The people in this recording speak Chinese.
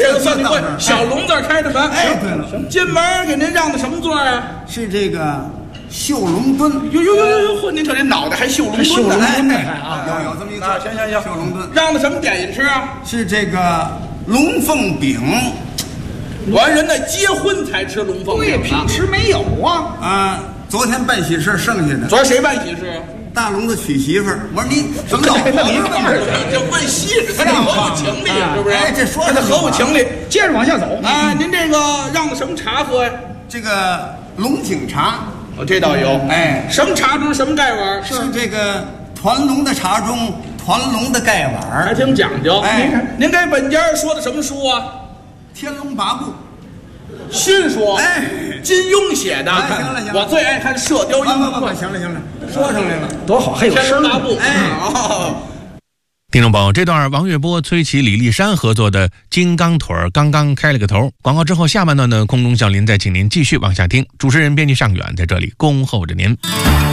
这个算你会。小龙字开的门。 哎，对了， 进门给您让的什么座啊？ 是这个绣龙墩。 哟，嚯！您这脑袋还绣龙墩呢？ 绣龙墩呢？ 有这么一座。 行， 绣龙墩。 让的什么点心吃啊？ 是这个龙凤饼。 完人那结婚才吃龙凤饼， 平时没有啊。 啊，昨天办喜事剩下的。 昨儿谁办喜事？ 大龙子娶媳妇儿。我说你什么老婆？ 你这问细致，他这合乎情理，是不是？ 哎，这说他合乎情理。 接着往下走啊，您这个让的什么茶喝呀？ 这个龙井茶。 哦，这倒有。 哎， 什么茶中什么盖碗？ 是这个团龙的茶中团龙的盖碗， 还挺讲究。 哎， 您给本家说的什么书啊？ 天龙八部。 新书。 哎， 金庸写的。 行了， 我最爱看《射雕英雄传》。 行了，说上来了， 多好，还有声八部。 哎。 听众朋友，这段王月波、崔琦、李丽珊合作的《金刚腿》刚刚开了个头。广告之后，下半段呢，空中小林再请您继续往下听。主持人编辑尚远在这里恭候着您。